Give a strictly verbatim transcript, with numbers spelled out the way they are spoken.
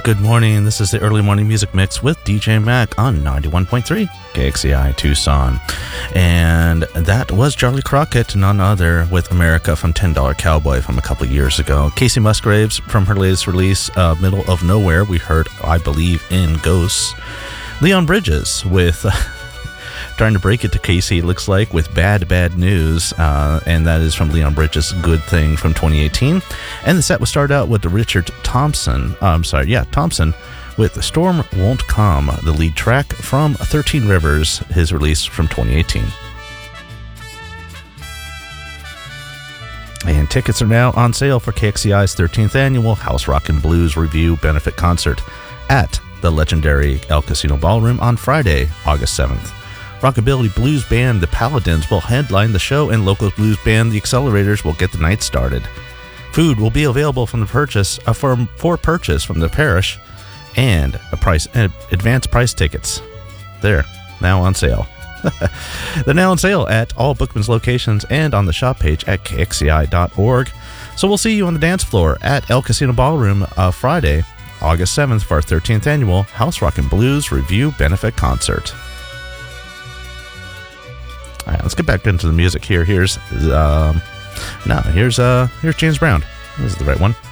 Good morning. This is the Early Morning Music Mix with D J Mac on ninety-one point three K X C I Tucson. And that was Charlie Crockett, none other, with America from ten dollar Cowboy from a couple of years ago. Casey Musgraves from her latest release, uh, Middle of Nowhere, we heard I Believe in Ghosts. Leon Bridges with... Trying to break it to Casey, it looks like, with Bad Bad News, uh, and that is from Leon Bridges' Good Thing from twenty eighteen. And the set was started out with the Richard Thompson, uh, I'm sorry, yeah, Thompson, with The Storm Won't Come, the lead track from thirteen Rivers, his release from twenty eighteen. And tickets are now on sale for K X C I's thirteenth annual House Rock and Blues Review Benefit Concert at the legendary El Casino Ballroom on Friday, August seventh. Rockabilly blues band The Paladins will headline the show, and local blues band The Accelerators will get the night started. Food will be available from the purchase uh, for, for purchase from the parish, and a price uh, advance price tickets. They're now on sale. They're now on sale at all Bookman's locations and on the shop page at K X C I dot org. So we'll see you on the dance floor at El Casino Ballroom uh, Friday, August seventh for our thirteenth annual House Rock and Blues Review Benefit Concert. All right, let's get back into the music here. Here's, um, no, here's, uh, here's James Brown. This is the right one.